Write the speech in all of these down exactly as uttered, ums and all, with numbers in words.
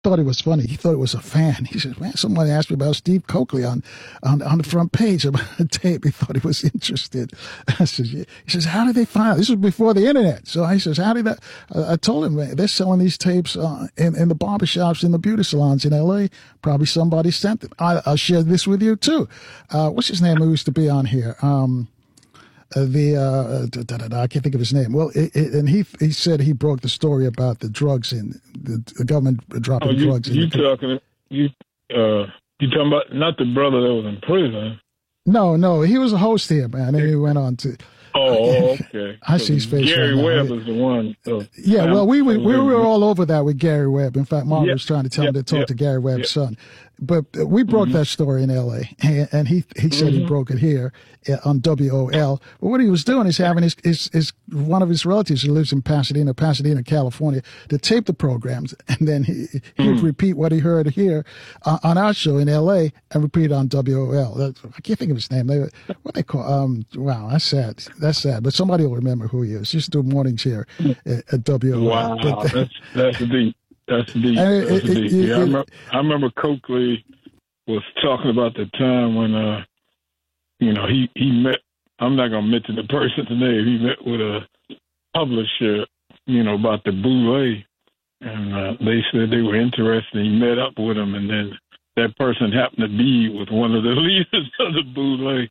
thought it was funny. He thought it was a fan. He said, man, somebody asked me about Steve Coakley on, on, on the front page of a tape. He thought he was interested. I said, yeah. He says, how did they find out? This was before the internet. So I says, how did that? I told him, man, they're selling these tapes uh, in, in the barbershops, in the beauty salons in L A. Probably somebody sent them. I, I'll share this with you too. Uh, what's his name who used to be on here? Um, Uh, the uh, da, da, da, da, I can't think of his name. Well, it, it, and he he said he broke the story about the drugs in the, the government dropping oh, you, drugs. You in the, talking? You uh, you talking about not the brother that was in prison? No, no, he was a host here, man. And he went on to. Oh, okay. I see his face. Gary right Webb now. is the one. So yeah, well, we we, we were all over that with Gary Webb. In fact, Mark yep, was trying to tell yep, him to talk yep, to Gary Webb's yep. son. But we broke mm-hmm. that story in L A, and, and he he said mm-hmm. he broke it here on W O L. But what he was doing is having his, his, his one of his relatives who lives in Pasadena, Pasadena, California, to tape the programs, and then he he would mm-hmm. repeat what he heard here uh, on our show in L A and repeat it on W O L. That, I can't think of his name. They were, what they call um. Wow, that's sad. That's sad. But somebody will remember who he is. He used to do mornings here at, at W O L. Wow, but, that's that's deep. That's deep. It, That's it, deep. It, yeah, it, I, remember, I remember Coakley was talking about the time when, uh, you know, he, he met, I'm not going to mention the person's name, he met with a publisher, you know, about the Boulé, and uh, they said they were interested. He met up with him, and then that person happened to be with one of the leaders of the Boulé.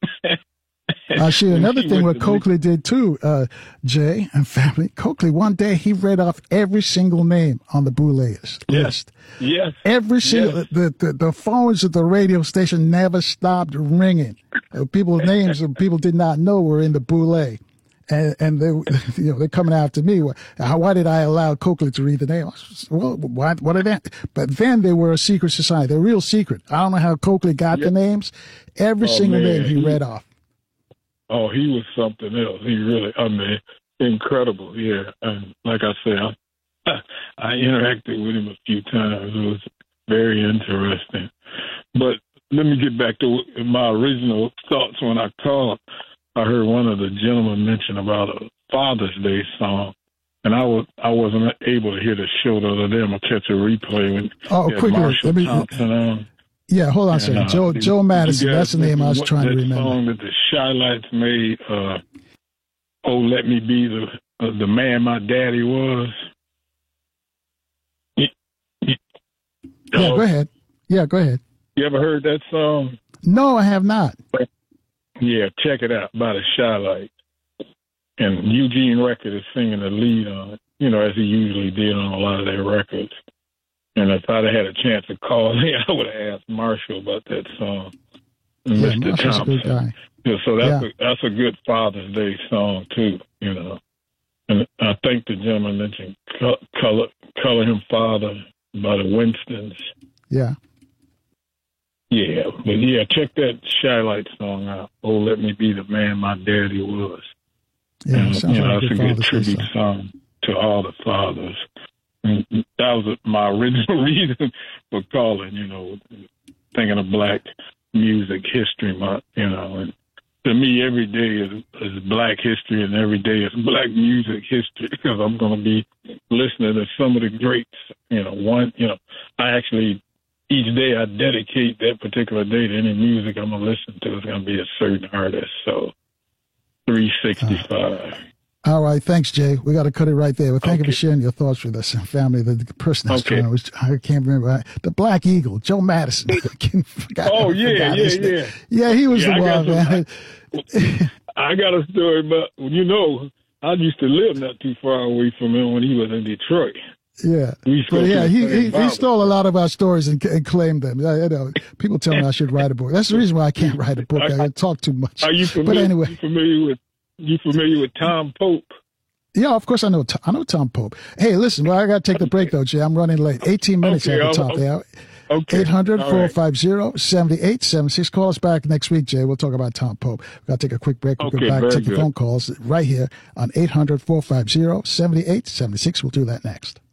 I see another thing what Coakley did too, uh, Jay and family. Coakley, one day he read off every single name on the Boulé list. Yes. Yes. Every single, yes. The, the, the phones at the radio station never stopped ringing. Uh, people's names of people did not know were in the Boulé. And, and they, you know, they're coming after me. Why did I allow Coakley to read the name? Well, why, what are they? But then they were a secret society. They're real secret. I don't know how Coakley got yep. the names. Every oh, single man. name he read off. Oh, he was something else. He really, I mean, incredible. Yeah. And like I said, I, I interacted with him a few times. It was very interesting. But let me get back to my original thoughts when I called. I heard one of the gentlemen mention about a Father's Day song, and I was I wasn't able to hear the show the other day. I'm gonna catch a replay when oh, quickly, Marshall let me, Thompson on. Yeah, hold on a second. Uh, Joe Joe Madison, that's the name I was trying to remember. That song that the Shy-Lights made, uh, "Oh, Let Me Be the uh, the Man My Daddy Was." Yeah, uh, go ahead. Yeah, go ahead. You ever heard that song? No, I have not. Yeah, check it out, by the Shy-Lights. And Eugene Record is singing the lead on it, you know, as he usually did on a lot of their records. And if I'd have had a chance to call in, I would have asked Marshall about that song, yeah, Mister Marshall's Thompson. A good guy. Yeah, so that's, yeah. a, that's a good Father's Day song, too, you know. And I think the gentleman mentioned Color, Color Him Father by the Winstons. Yeah. Yeah, but yeah, check that Shy-Light song out. Oh, Let Me Be the Man My Daddy Was. Yeah, and, sounds you know, like that's a good tribute song. song to all the fathers. And that was my original reason for calling, you know, thinking of Black Music History Month, you know. And to me, every day is, is Black history, and every day is Black music history, because I'm going to be listening to some of the greats, you know. One, you know, I actually... Each day I dedicate that particular day to any music I'm going to listen to. It's going to be a certain artist. So three sixty-five. Uh, all right. Thanks, Jay. We got to cut it right there. Well, thank okay. you for sharing your thoughts with us and family. The, the person that's okay. trying was, I can't remember. The Black Eagle, Joe Madison. forgot, oh, yeah, yeah, yeah. Yeah, he was yeah, the I one, man. Some, I got a story about, you know, I used to live not too far away from him when he was in Detroit. Yeah, but yeah, he he, he stole a lot of our stories and, and claimed them. I, you know, people tell me I should write a book. That's the reason why I can't write a book. I, I talk too much. Are you familiar? But anyway, you familiar with you familiar with Tom Pope? Yeah, of course I know. I know Tom Pope. Hey, listen, well, I got to take the break though, Jay. I'm running late. eighteen minutes okay, at the top I'll, there. Okay. eight hundred, four five zero, seven eight seven six. Call us back next week, Jay. We'll talk about Tom Pope. We've got to take a quick break. We'll okay, go back, take good. the phone calls right here on eight hundred, four five zero, seven eight seven six. We'll do that next.